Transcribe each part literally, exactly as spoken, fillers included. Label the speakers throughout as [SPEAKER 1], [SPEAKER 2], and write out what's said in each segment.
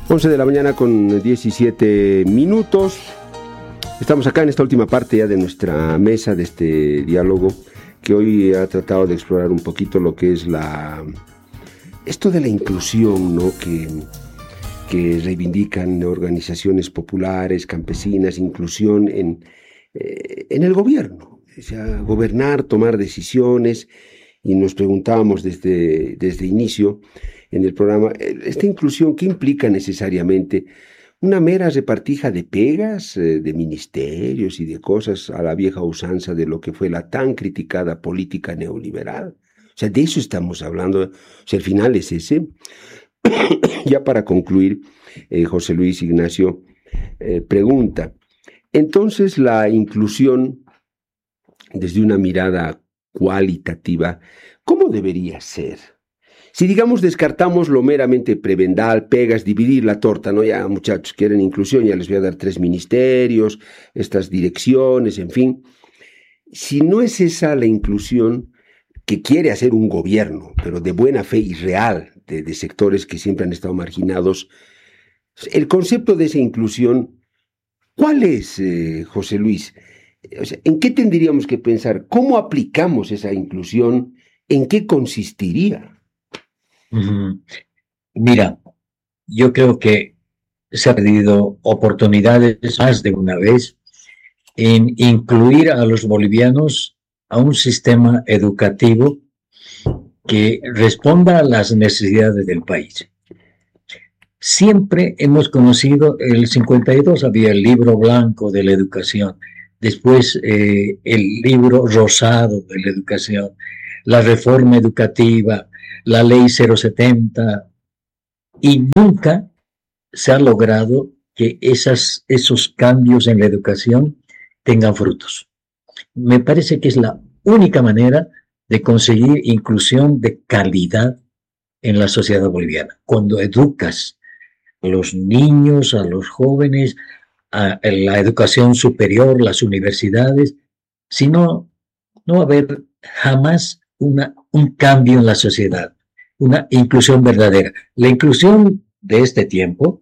[SPEAKER 1] once de la mañana con diecisiete minutos. Estamos acá en esta última parte ya de nuestra mesa, de este diálogo, que hoy ha tratado de explorar un poquito lo que es la esto de la inclusión, ¿no? que, que reivindican organizaciones populares, campesinas, inclusión en, eh, en el gobierno, o sea, gobernar, tomar decisiones. Y nos preguntábamos desde, desde inicio en el programa, esta inclusión, ¿qué implica necesariamente? ¿Una mera repartija de pegas, eh, de ministerios y de cosas a la vieja usanza de lo que fue la tan criticada política neoliberal? O sea, de eso estamos hablando. O sea, el final es ese. Ya para concluir, eh, José Luis Ignacio eh, pregunta, entonces la inclusión desde una mirada cualitativa, ¿cómo debería ser? Si, digamos, descartamos lo meramente prebendal, pegas, dividir la torta, ¿no? Ya, muchachos, quieren inclusión, ya les voy a dar tres ministerios, estas direcciones, en fin. Si no es esa la inclusión que quiere hacer un gobierno, pero de buena fe y real, de, de sectores que siempre han estado marginados, el concepto de esa inclusión, ¿cuál es, eh, José Luis? O sea, ¿en qué tendríamos que pensar? ¿Cómo aplicamos esa inclusión? ¿En qué consistiría?
[SPEAKER 2] Uh-huh. Mira, yo creo que se han perdido oportunidades más de una vez en incluir a los bolivianos a un sistema educativo que responda a las necesidades del país. Siempre hemos conocido, el cincuenta y dos había el libro blanco de la educación, después eh, el libro rosado de la educación, la reforma educativa, la ley cero setenta, y nunca se ha logrado que esas, esos cambios en la educación tengan frutos. Me parece que es la única manera de conseguir inclusión de calidad en la sociedad boliviana. Cuando educas a los niños, a los jóvenes, a la educación superior, las universidades, si no, no va a haber jamás una, un cambio en la sociedad, una inclusión verdadera. La inclusión de este tiempo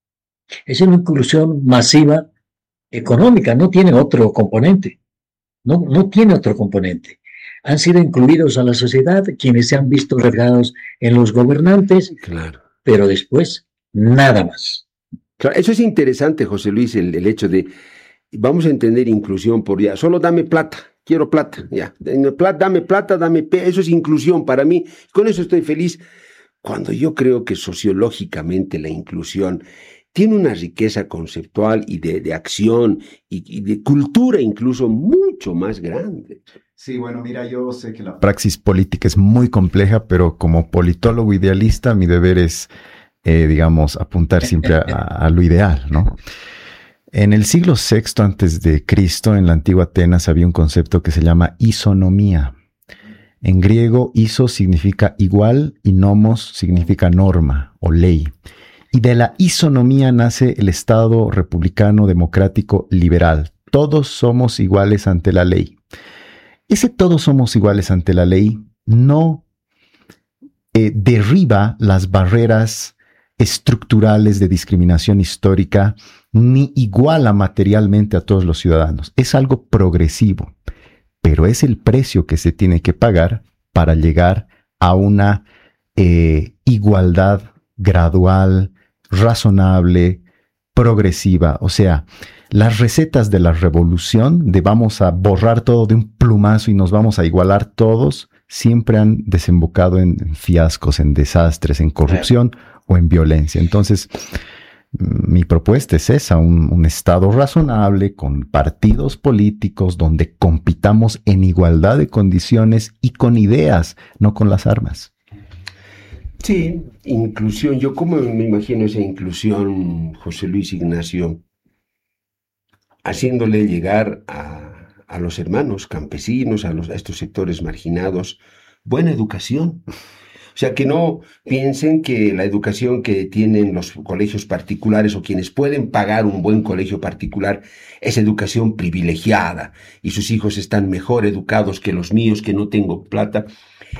[SPEAKER 2] es una inclusión masiva económica, no tiene otro componente, no, no tiene otro componente. Han sido incluidos a la sociedad quienes se han visto reflejados en los gobernantes,
[SPEAKER 1] claro,
[SPEAKER 2] pero después nada más.
[SPEAKER 1] Claro, eso es interesante, José Luis, el, el hecho de, vamos a entender inclusión por ya, solo dame plata, quiero plata, ya, dame plata, dame pe, eso es inclusión para mí, con eso estoy feliz, cuando yo creo que sociológicamente la inclusión tiene una riqueza conceptual y de, de acción y, y de cultura incluso mucho más grande.
[SPEAKER 3] Sí, bueno, mira, yo sé que la praxis política es muy compleja, pero como politólogo idealista, mi deber es, eh, digamos, apuntar siempre a, a lo ideal, ¿no? En el siglo sexto antes de Cristo, en la antigua Atenas, había un concepto que se llama isonomía. En griego, iso significa igual y nomos significa norma o ley. Y de la isonomía nace el Estado republicano democrático liberal. Todos somos iguales ante la ley. Ese todos somos iguales ante la ley no eh, derriba las barreras estructurales de discriminación histórica ni iguala materialmente a todos los ciudadanos. Es algo progresivo, pero es el precio que se tiene que pagar para llegar a una eh, igualdad gradual, razonable, progresiva. O sea, las recetas de la revolución de vamos a borrar todo de un plumazo y nos vamos a igualar todos, siempre han desembocado en fiascos, en desastres, en corrupción o en violencia. Entonces, mi propuesta es esa, un, un Estado razonable con partidos políticos donde compitamos en igualdad de condiciones y con ideas, no con las armas.
[SPEAKER 1] Sí, inclusión. Yo cómo me imagino esa inclusión, José Luis Ignacio, haciéndole llegar a, a los hermanos campesinos, a, los, a estos sectores marginados, buena educación. O sea, que no piensen que la educación que tienen los colegios particulares o quienes pueden pagar un buen colegio particular es educación privilegiada y sus hijos están mejor educados que los míos que no tengo plata.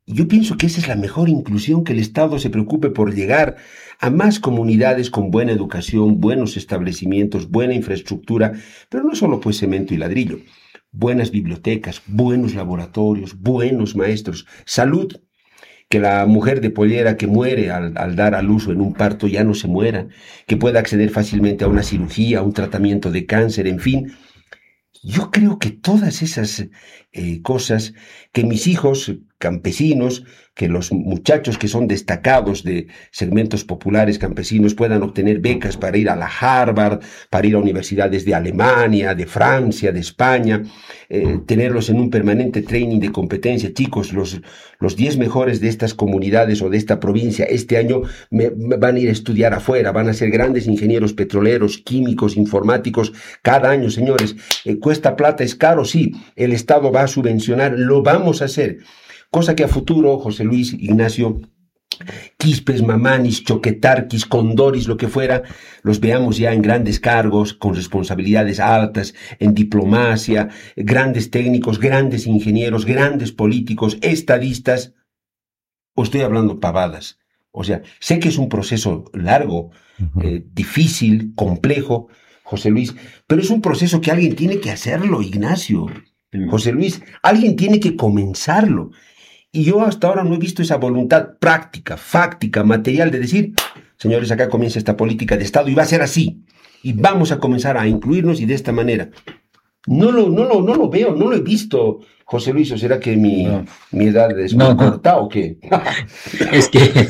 [SPEAKER 1] Yo pienso que esa es la mejor inclusión, que el Estado se preocupe por llegar a más comunidades con buena educación, buenos establecimientos, buena infraestructura, pero no solo pues cemento y ladrillo, buenas bibliotecas, buenos laboratorios, buenos maestros, salud, que la mujer de pollera que muere al, al dar a luz o en un parto ya no se muera, que pueda acceder fácilmente a una cirugía, a un tratamiento de cáncer, en fin. Yo creo que todas esas eh, cosas, que mis hijos campesinos, que los muchachos que son destacados de segmentos populares campesinos puedan obtener becas para ir a la Harvard, para ir a universidades de Alemania, de Francia, de España, eh, tenerlos en un permanente training de competencia. Chicos, los, los diez mejores de estas comunidades o de esta provincia este año me, me van a ir a estudiar afuera, van a ser grandes ingenieros petroleros, químicos, informáticos, cada año, señores. Eh, cuesta plata, es caro, sí, el Estado va a subvencionar, lo vamos a hacer. Cosa que a futuro, José Luis, Ignacio, Quispes, Mamanis, Choquetarquis, Condoris, lo que fuera, los veamos ya en grandes cargos, con responsabilidades altas, en diplomacia, grandes técnicos, grandes ingenieros, grandes políticos, estadistas. O estoy hablando pavadas. O sea, sé que es un proceso largo, uh-huh. eh, difícil, complejo, José Luis, pero es un proceso que alguien tiene que hacerlo, Ignacio. Uh-huh. José Luis, alguien tiene que comenzarlo. Y yo hasta ahora no he visto esa voluntad práctica, fáctica, material de decir, señores, acá comienza esta política de Estado y va a ser así. Y vamos a comenzar a incluirnos y de esta manera. No lo, no lo, no lo veo, no lo he visto, José Luis. ¿O será que mi, no. mi edad es muy no, corta no. o qué?
[SPEAKER 2] Es que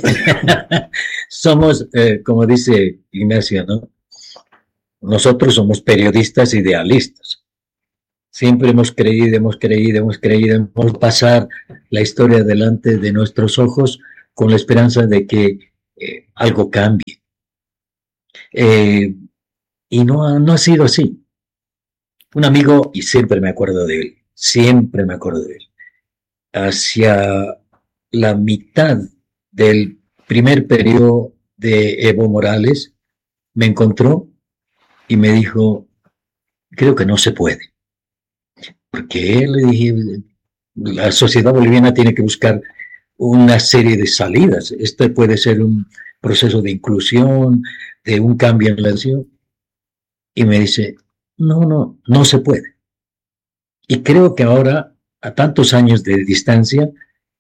[SPEAKER 2] somos, eh, como dice Ignacio, ¿no? Nosotros somos periodistas idealistas. Siempre hemos creído, hemos creído, hemos creído, hemos pasar la historia delante de nuestros ojos con la esperanza de que eh, algo cambie. Eh, y no ha, no ha sido así. Un amigo, y siempre me acuerdo de él, siempre me acuerdo de él, hacia la mitad del primer periodo de Evo Morales, me encontró y me dijo, creo que no se puede. Porque le dije, la sociedad boliviana tiene que buscar una serie de salidas. Este puede ser un proceso de inclusión, de un cambio en la nación. Y me dice, no, no, no se puede. Y creo que ahora, a tantos años de distancia,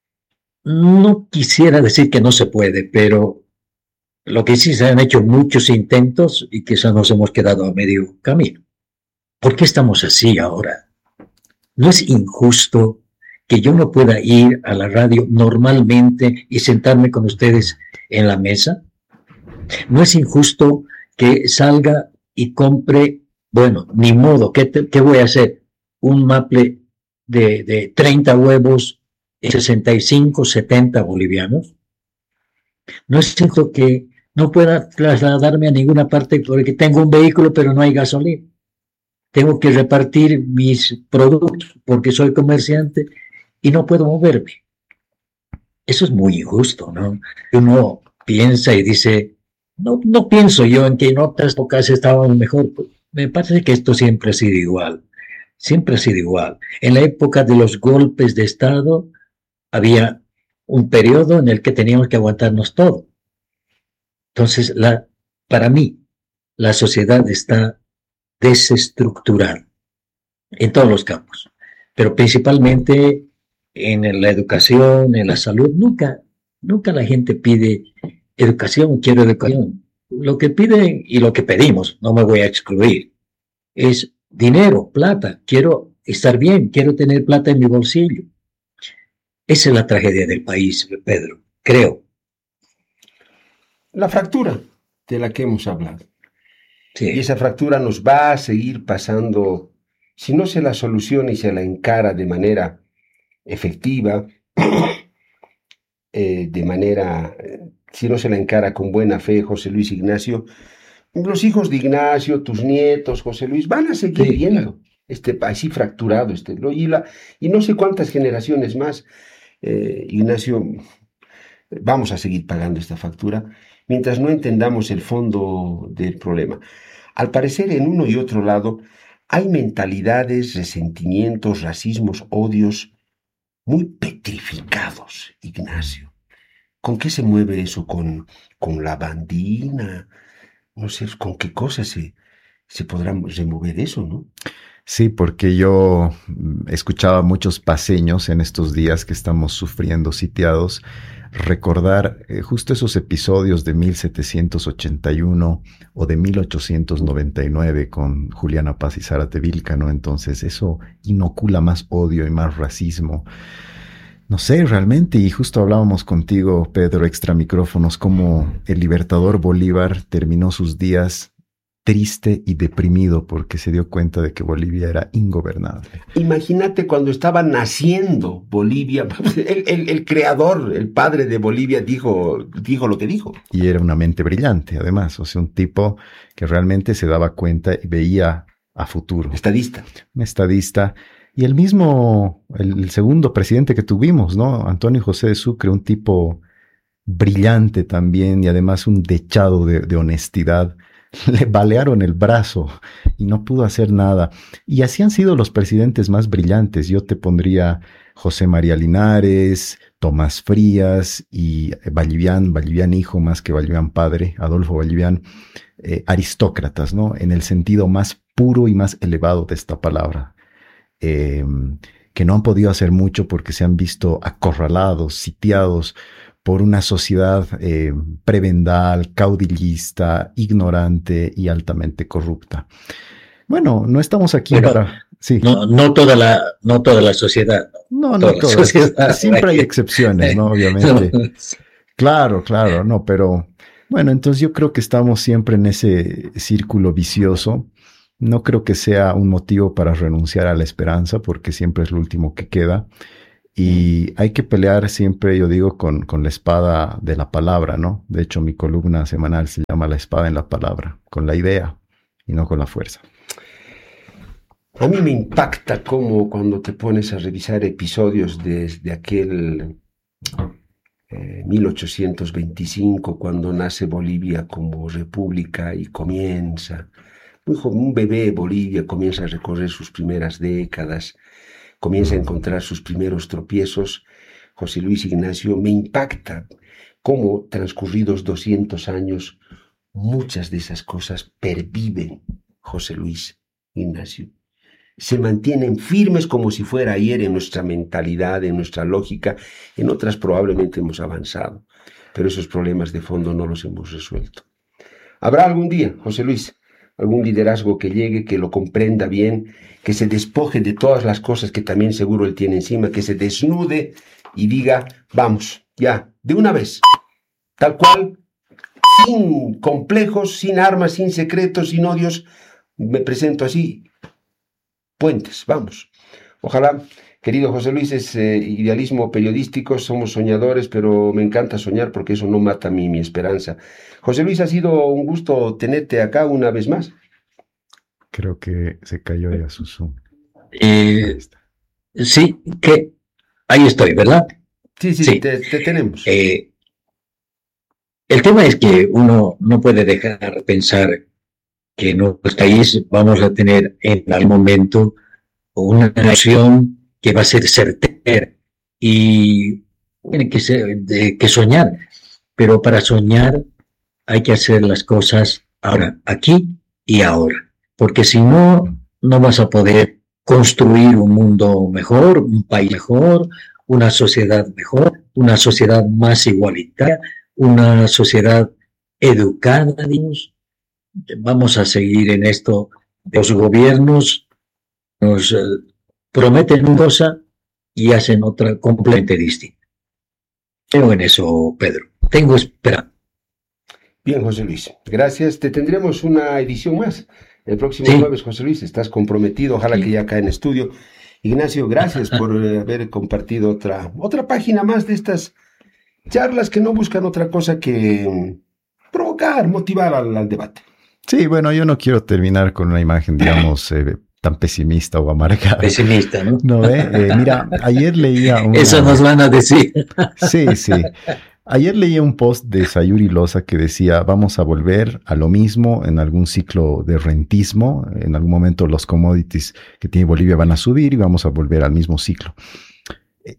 [SPEAKER 2] no quisiera decir que no se puede, pero lo que sí se han hecho muchos intentos y quizás nos hemos quedado a medio camino. ¿Por qué estamos así ahora? ¿No es injusto que yo no pueda ir a la radio normalmente y sentarme con ustedes en la mesa? ¿No es injusto que salga y compre, bueno, ni modo, ¿qué, te, qué voy a hacer? Un maple de, de treinta huevos en sesenta y cinco, setenta bolivianos. ¿No es injusto que no pueda trasladarme a ninguna parte porque tengo un vehículo pero no hay gasolina? Tengo que repartir mis productos porque soy comerciante y no puedo moverme. Eso es muy injusto, ¿no? Uno piensa y dice, no, no pienso yo en que en otras épocas estaban mejor. Me parece que esto siempre ha sido igual. Siempre ha sido igual. En la época de los golpes de Estado había un periodo en el que teníamos que aguantarnos todo. Entonces, la, para mí, la sociedad está desestructurar en todos los campos, pero principalmente en la educación, en la salud. Nunca, nunca la gente pide educación, quiero educación. Lo que piden y lo que pedimos, no me voy a excluir, es dinero, plata. Quiero estar bien, quiero tener plata en mi bolsillo. Esa es la tragedia del país, Pedro, creo.
[SPEAKER 1] La fractura de la que hemos hablado.
[SPEAKER 2] Sí.
[SPEAKER 1] Y esa fractura nos va a seguir pasando si no se la soluciona y se la encara de manera efectiva, eh, de manera, eh, si no se la encara con buena fe, José Luis, Ignacio, los hijos de Ignacio, tus nietos, José Luis, van a seguir sí, viendo claro. este así fracturado, este, y, la, y no sé cuántas generaciones más, eh, Ignacio, vamos a seguir pagando esta factura mientras no entendamos el fondo del problema. Al parecer, en uno y otro lado, hay mentalidades, resentimientos, racismos, odios muy petrificados, Ignacio. ¿Con qué se mueve eso? ¿Con, con la bandina? No sé, ¿con qué cosas se, se podrá remover eso, no?
[SPEAKER 3] Sí, porque yo escuchaba muchos paseños en estos días que estamos sufriendo sitiados recordar eh, justo esos episodios de mil setecientos ochenta y uno o de mil ochocientos noventa y nueve con Juliana Paz y Zárate Vilcano. Entonces eso inocula más odio y más racismo. No sé, realmente, y justo hablábamos contigo, Pedro, extra micrófonos, cómo el libertador Bolívar terminó sus días triste y deprimido porque se dio cuenta de que Bolivia era ingobernable.
[SPEAKER 1] Imagínate cuando estaba naciendo Bolivia, el, el, el creador, el padre de Bolivia dijo, dijo lo que dijo.
[SPEAKER 3] Y era una mente brillante, además, o sea, un tipo que realmente se daba cuenta y veía a futuro.
[SPEAKER 1] Estadista.
[SPEAKER 3] Un estadista. Y el mismo, el, el segundo presidente que tuvimos, ¿no? Antonio José de Sucre, un tipo brillante también y además un dechado de, de honestidad. Le balearon el brazo y no pudo hacer nada. Y así han sido los presidentes más brillantes. Yo te pondría José María Linares, Tomás Frías y Vallivian, Vallivian hijo más que Vallivian padre, Adolfo Vallivian, eh, aristócratas, ¿no? En el sentido más puro y más elevado de esta palabra. Eh, que no han podido hacer mucho porque se han visto acorralados, sitiados por una sociedad eh, prebendal, caudillista, ignorante y altamente corrupta. Bueno, no estamos aquí Pero para... Sí.
[SPEAKER 2] No, no, toda la, no toda la sociedad.
[SPEAKER 3] No, no toda. toda. Sociedad. Siempre hay excepciones, ¿no? Obviamente. No. Claro, claro, no, pero... Bueno, entonces yo creo que estamos siempre en ese círculo vicioso. No creo que sea un motivo para renunciar a la esperanza, porque siempre es lo último que queda. Y hay que pelear siempre, yo digo, con, con la espada de la palabra, ¿no? De hecho, mi columna semanal se llama La espada en la palabra, con la idea y no con la fuerza.
[SPEAKER 1] A mí me impacta cómo cuando te pones a revisar episodios desde aquel eh, mil ochocientos veinticinco, cuando nace Bolivia como república y comienza, un bebé Bolivia comienza a recorrer sus primeras décadas, comienza a encontrar sus primeros tropiezos. José Luis Ignacio, me impacta cómo transcurridos doscientos años, muchas de esas cosas perviven, José Luis Ignacio. Se mantienen firmes como si fuera ayer en nuestra mentalidad, en nuestra lógica. En otras probablemente hemos avanzado, pero esos problemas de fondo no los hemos resuelto. Habrá algún día, José Luis, algún liderazgo que llegue, que lo comprenda bien, que se despoje de todas las cosas que también seguro él tiene encima, que se desnude y diga, vamos, ya, de una vez, tal cual, sin complejos, sin armas, sin secretos, sin odios, me presento así, puentes, vamos. Ojalá, querido José Luis, es eh, idealismo periodístico, somos soñadores, pero me encanta soñar porque eso no mata mi, mi esperanza. José Luis, ha sido un gusto tenerte acá una vez más.
[SPEAKER 3] Creo que se cayó ya su Zoom.
[SPEAKER 2] Eh, sí, que ahí estoy, ¿verdad?
[SPEAKER 1] Sí, sí, sí. Te, te tenemos.
[SPEAKER 2] Eh, el tema es que uno no puede dejar pensar que en nuestro país vamos a tener en algún momento una nación que va a ser certera y tiene que, ser, de, que soñar, pero para soñar hay que hacer las cosas ahora, aquí y ahora, porque si no, no vas a poder construir un mundo mejor, un país mejor, una sociedad mejor, una sociedad más igualitaria, una sociedad educada, digamos. Vamos a seguir en esto. Los gobiernos nos eh, prometen una cosa y hacen otra completamente distinta. Creo en eso, Pedro. Tengo esperanza.
[SPEAKER 1] Bien, José Luis. Gracias. Te tendremos una edición más. El próximo sí. jueves, José Luis, estás comprometido. Ojalá sí. que ya acá en estudio. Ignacio, gracias por eh, haber compartido otra, otra página más de estas charlas que no buscan otra cosa que um, provocar, motivar al, al debate.
[SPEAKER 3] Sí, bueno, yo no quiero terminar con una imagen, digamos, eh, tan pesimista o amargada.
[SPEAKER 2] Pesimista, ¿no?
[SPEAKER 3] No, eh, eh, mira, ayer leía una...
[SPEAKER 2] Eso nos van a decir.
[SPEAKER 3] Sí, sí. Ayer leía un post de Sayuri Loza que decía, vamos a volver a lo mismo en algún ciclo de rentismo. En algún momento los commodities que tiene Bolivia van a subir y vamos a volver al mismo ciclo.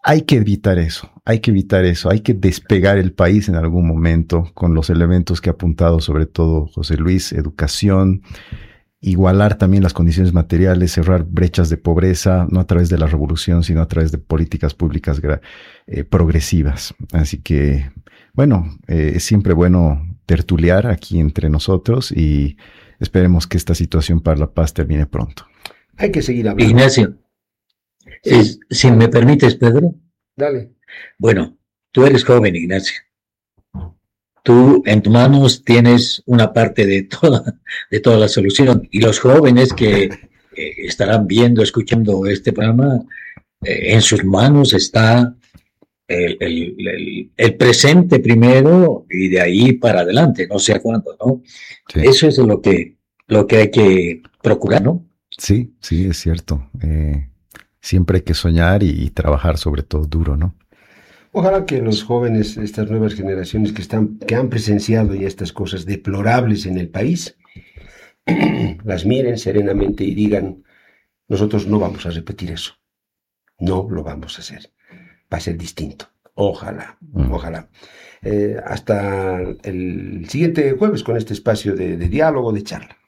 [SPEAKER 3] hay que evitar eso, hay que evitar eso, hay que despegar el país en algún momento con los elementos que ha apuntado sobre todo José Luis, educación, igualar también las condiciones materiales, cerrar brechas de pobreza, no a través de la revolución, sino a través de políticas públicas eh, progresivas. Así que, bueno, eh, es siempre bueno tertuliar aquí entre nosotros y esperemos que esta situación para la paz termine pronto.
[SPEAKER 1] Hay que seguir hablando.
[SPEAKER 2] Ignacio, es, si me permites, Pedro.
[SPEAKER 1] Dale.
[SPEAKER 2] Bueno, tú eres joven, Ignacio. Tú en tus manos tienes una parte de toda, de toda la solución. Y los jóvenes que eh, estarán viendo, escuchando este programa, eh, en sus manos está el, el, el, el presente primero y de ahí para adelante, no sé a cuándo, ¿no? Sí. Eso es lo que, lo que hay que procurar, ¿no?
[SPEAKER 3] Sí, sí, es cierto. Eh, siempre hay que soñar y, y trabajar sobre todo duro, ¿no?
[SPEAKER 1] Ojalá que los jóvenes, estas nuevas generaciones que están, que han presenciado ya estas cosas deplorables en el país, las miren serenamente y digan, nosotros no vamos a repetir eso. No lo vamos a hacer. Va a ser distinto. Ojalá, mm. ojalá. Eh, hasta el siguiente jueves con este espacio de, de diálogo, de charla.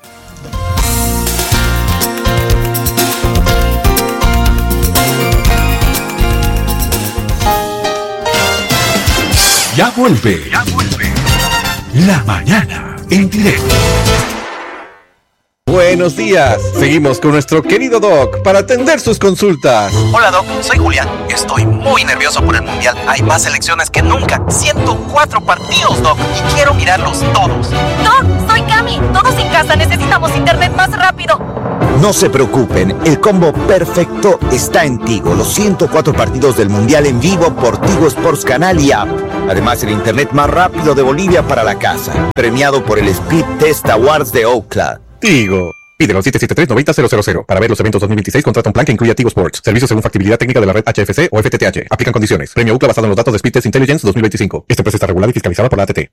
[SPEAKER 4] Ya vuelve, ya vuelve. La mañana en directo.
[SPEAKER 5] Buenos días. Seguimos con nuestro querido Doc para atender sus consultas.
[SPEAKER 6] Hola Doc, soy Julián. Estoy muy nervioso por el Mundial. Hay más selecciones que nunca. ciento cuatro partidos, Doc, y quiero mirarlos todos.
[SPEAKER 7] Doc, soy Cami. Todos en casa necesitamos internet más rápido.
[SPEAKER 8] No se preocupen, el combo perfecto está en Tigo. Los ciento cuatro partidos del Mundial en vivo por Tigo Sports Canal y App. Además, el internet más rápido de Bolivia para la casa. Premiado por el Speed Test Awards de Ookla.
[SPEAKER 5] Tigo. Pídelo al siete siete tres, nueve cero cero cero. Para ver los eventos dos mil veintiséis, contrata un plan que incluya Tigo Sports. Servicios según factibilidad técnica de la red H F C o F T T H. Aplican condiciones. Premio Ookla basado en los datos de Speed Test Intelligence dos mil veinticinco. Esta empresa está regulada y fiscalizada por la A T T.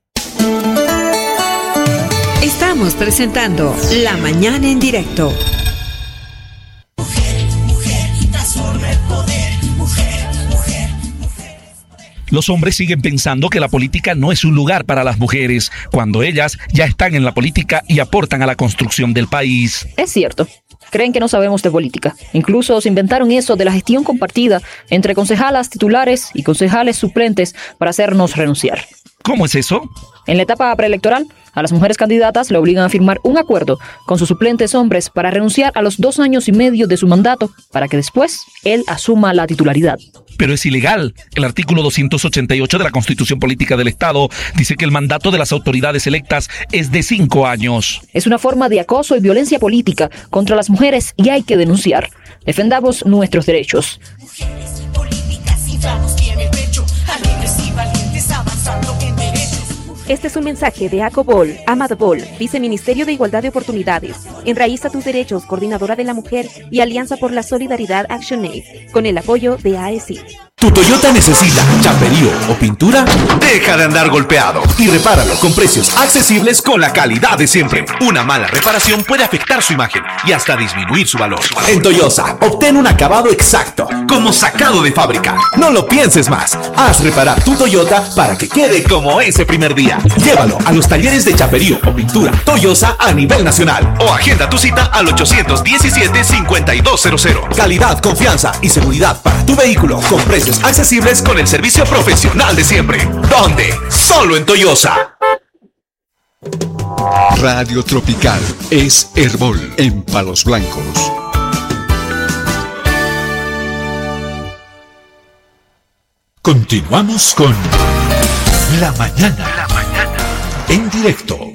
[SPEAKER 9] Estamos presentando La Mañana en Directo.
[SPEAKER 10] Los hombres siguen pensando que la política no es un lugar para las mujeres, cuando ellas ya están en la política y aportan a la construcción del país.
[SPEAKER 11] Es cierto. Creen que no sabemos de política. Incluso se inventaron eso de la gestión compartida entre concejalas titulares y concejales suplentes para hacernos renunciar.
[SPEAKER 10] ¿Cómo es eso?
[SPEAKER 11] En la etapa preelectoral, a las mujeres candidatas le obligan a firmar un acuerdo con sus suplentes hombres para renunciar a los dos años y medio de su mandato para que después él asuma la titularidad.
[SPEAKER 10] Pero es ilegal. El artículo doscientos ochenta y ocho de la Constitución Política del Estado dice que el mandato de las autoridades electas es de cinco años.
[SPEAKER 11] Es una forma de acoso y violencia política contra las mujeres y hay que denunciar. Defendamos nuestros derechos. Mujeres políticas, inflamos bien el pecho, alegres y valientes avanzando en derechos.
[SPEAKER 12] Este es un mensaje de ACOBOL, Amada Bol, Viceministerio de Igualdad de Oportunidades, Enraiza tus Derechos, Coordinadora de la Mujer y Alianza por la Solidaridad ActionAid, con el apoyo de A E S I.
[SPEAKER 4] ¿Tu Toyota necesita chaperío o pintura? Deja de andar golpeado y repáralo con precios accesibles con la calidad de siempre. Una mala reparación puede afectar su imagen y hasta disminuir su valor. En Toyosa, obtén un acabado exacto, como sacado de fábrica. No lo pienses más. Haz reparar tu Toyota para que quede como ese primer día. Llévalo a los talleres de chaperío o pintura Toyosa a nivel nacional o agenda tu cita al ochocientos diecisiete, cincuenta y dos cero cero. Calidad, confianza y seguridad para tu vehículo con precios accesibles con el servicio profesional de siempre. ¿Dónde? Solo en Toyosa.
[SPEAKER 13] Radio Tropical es Herbol en Palos Blancos.
[SPEAKER 4] Continuamos con La Mañana, La Mañana en directo.